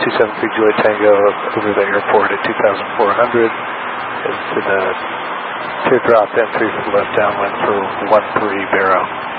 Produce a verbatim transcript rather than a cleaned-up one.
two seven three Juliet Tango over the airport at two thousand four hundred. It's in a teardrop entry for left downwind for one three Barrow.